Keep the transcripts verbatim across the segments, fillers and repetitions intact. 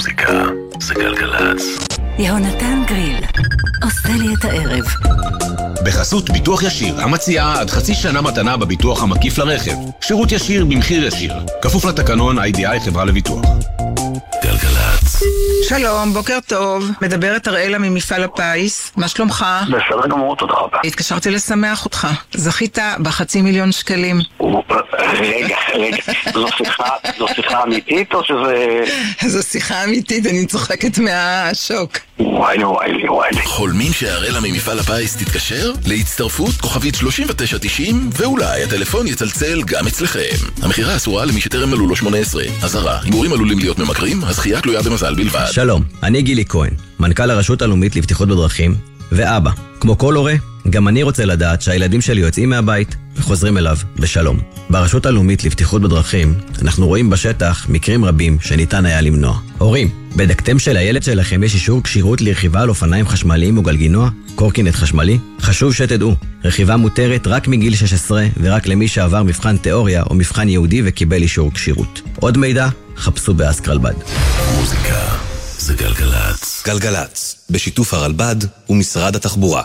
מוזיקה זה גלגלץ. יהונתן גריל עושה לי את הערב. בחסות ביטוח ישיר, המציעה עד חצי שנה מתנה בביטוח המקיף לרכב. שירות ישיר במחיר ישיר. כפוף לתקנון איי די איי חברה לביטוח. גלגלץ. שלום, בוקר טוב. מדברת אראלה ממפעל הפיס. מה שלומך? בסדר גמור, תודה רבה. התקשרתי לשמח אותך. זכית בחצי מיליון שקלים. רגע, רגע. זו שיחה, זו שיחה אמיתית או שזה... זו שיחה אמיתית, אני צוחקת מהשוק. וואי וואי וואי. חולמים שהאראלה ממפעל הפיס תתקשר? להצטרפות כוכבית שלושים ותשע תשעים ואולי הטלפון יצלצל גם אצלכם. המחירה אסורה למי שטרם מלאו לו שמונה עשרה. אזהרה, הימורים עלולים להיות ממכרים, הזכייה תלויה במזל בלבד. שלום, אני גילי כהן, מנכ"ל הרשות הלאומית לבטיחות בדרכים ואבא. כמו כל הורה, גם אני רוצה לדעת שהילדים שלי יוצאים מהבית וחוזרים אליו בשלום. ברשות הלאומית לבטיחות בדרכים אנחנו רואים בשטח מקרים רבים שניתן היה למנוע. הורים, בדקתם שלילד שלכם יש אישור כשירות לרכיבה על אופניים חשמליים או גלגינוע? קורקינט חשמלי? חשוב שתדעו, רכיבה מותרת רק מגיל שש עשרה ורק למי שעבר מבחן תיאוריה או מבחן יהודי וקיבל אישור כשירות. עוד מידע? חפשו באסקרלבד. מוזיקה זה גלגלץ. גלגלץ, בשיתוף הרלב"ד ומשרד התחבורה.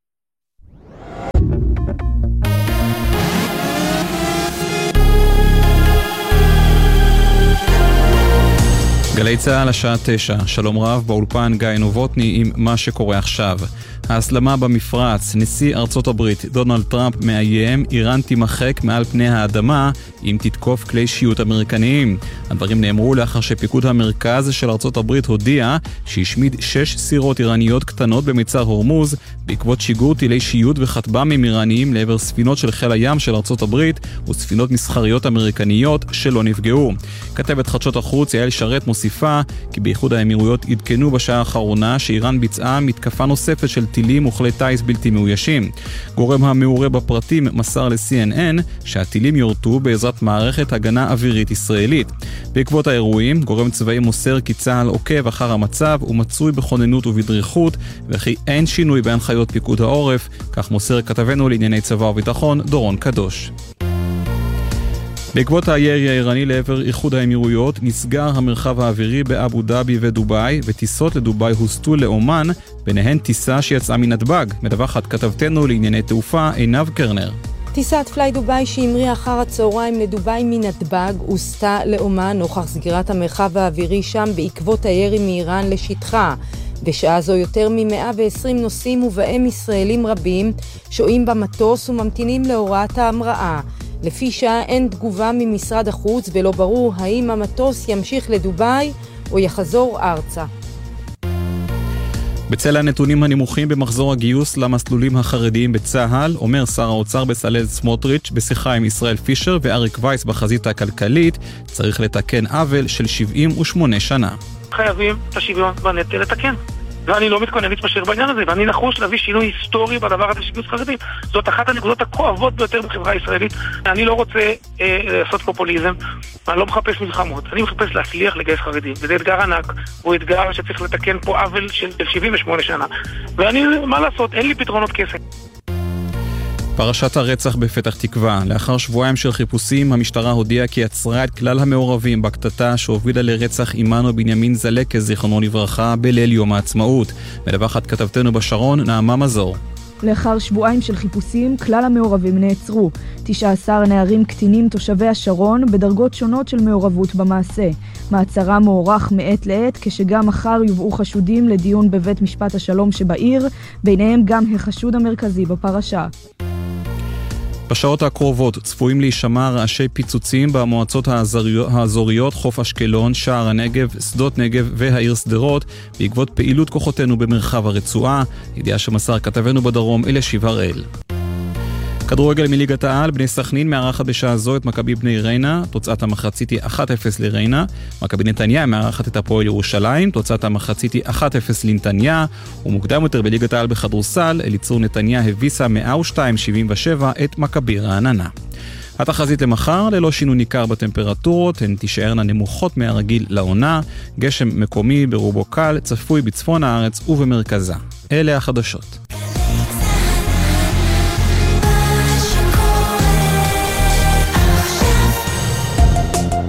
גלי צהל השעה תשע, שלום רב, באולפן גיא נובוטני עם מה שקורה עכשיו. ההסלמה במפרץ, נשיא ארצות הברית דונלד טראמפ מאיים, איראן תימחק מעל פני האדמה אם תתקוף כלי שיוט אמריקניים. הדברים נאמרו לאחר שפיקוד המרכז של ארצות הברית הודיע שהשמיד שש סירות איראניות קטנות במצר הורמוז בעקבות שיגור טילי שיוט וכטב"מים איראניים לעבר ספינות של חיל הים של ארצות הברית וספינות מסחריות אמריקניות שלא נפגעו. כתבת חדשות החוץ יעל שרת מוסיפה כי באיחוד האמירויות עדכנו בשעה האחרונה שאיראן ביצעה מתקפה נוספת של טילים וכלי טייס בלתי מאוישים. גורם המעורה בפרטים מסר ל-סי אן אן שהטילים יורטו בעזרת מערכת הגנה אווירית ישראלית. בעקבות האירועים, גורם צבאי מוסר כי צה"ל עוקב אחר המצב ומצוי בכוננות ובדריכות, וכי אין שינוי בהנחיות פיקוד העורף, כך מוסר כתבנו לענייני צבא וביטחון דורון קדוש. בעקבות הירי האיראני לעבר איחוד האמירויות נסגר המרחב האווירי באבו דאבי ודוביי, וטיסות לדוביי הוסטו לאומן, ביניהן טיסה שיצאה מנתב"ג. מדווחת כתבתנו לענייני תעופה עינב קרנר. טיסת פליי דוביי שהמריאה אחר הצהריים לדוביי מנתב"ג הוסטה לאומן נוכח סגירת המרחב האווירי שם בעקבות הירי מאיראן לשטחה. בשעה זו יותר מ-מאה ועשרים נוסעים ובהם ישראלים רבים שוהים במטוס וממתינים להוראת ההמראה. לפי שעה אין תגובה ממשרד החוץ ולא ברור האם המטוס ימשיך לדוביי או יחזור ארצה. בצל הנתונים הנמוכים במחזור הגיוס למסלולים החרדיים בצה"ל, אומר שר האוצר בצלאל סמוטריץ' בשיחה עם ישראל פישר ואריק וייס בחזית הכלכלית, צריך לתקן עוול של שבעים ושמונה שנה. חייבים את השוויון בנטל לתקן. ואני לא מתכונן להתפשר בעניין הזה, ואני נחוש להביא שינוי היסטורי בדבר הזה של גיוס חרדים. זאת אחת הנקודות הכואבות ביותר בחברה הישראלית. אני לא רוצה אה, לעשות פופוליזם, אני לא מחפש מלחמות, אני מחפש להצליח לגייס חרדים. וזה אתגר ענק, הוא אתגר שצריך לתקן פה עוול של שבעים ושמונה שנה. ואני, מה לעשות, אין לי פתרונות כסף. פרשת הרצח בפתח תקווה. לאחר שבועיים של חיפושים, המשטרה הודיעה כי עצרה את כלל המעורבים בקטטה שהובילה לרצח אימנו בנימין זלקה, זיכרונו לברכה, בליל יום העצמאות. מדווחת כתבתנו בשרון, נעמה מזור. לאחר שבועיים של חיפושים, כלל המעורבים נעצרו. תשעה עשר נערים קטינים תושבי השרון בדרגות שונות של מעורבות במעשה. מעצרה מוארך מעת לעת, כשגם מחר יובאו חשודים לדיון בבית משפט השלום שבעיר, ביניהם גם החשוד המרכזי בפרשה. בשעות הקרובות צפויים להישמע רעשי פיצוצים במועצות האזוריות חוף אשקלון, שער הנגב, שדות נגב והעיר סדרות בעקבות פעילות כוחותינו במרחב הרצועה. ידיעה שמסר כתבנו בדרום אלישיב הראל. כדורגל מליגת העל, בני סכנין מארחת בשעה זו את מכבי בני ריינה, תוצאת המחצית היא אחת אפס לריינה. מכבי נתניה מארחת את הפועל ירושלים, תוצאת המחצית היא אחת אפס לנתניה. ומוקדם יותר בליגת העל בכדורסל, אליצור נתניה הביסה מאה ושתיים שבעים ושבע את מכבי רעננה. התחזית למחר, ללא שינוי ניכר בטמפרטורות, הן תישארנה נמוכות מהרגיל לעונה, גשם מקומי ברובו קל, צפוי בצפון הארץ ובמרכזה. אלה החדשות.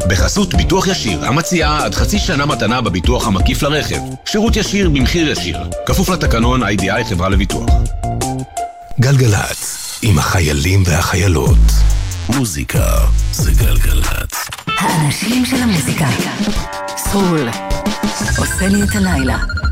בחסות ביטוח ישיר, המציעה עד חצי שנה מתנה בביטוח המקיף לרכב. שירות ישיר במחיר ישיר. כפוף לתקנון איי די איי חברה לביטוח. גלגלת, עם החיילים והחיילות. מוזיקה זה גלגלת. האנשים של המוזיקה. סרול. עושה לי את הלילה.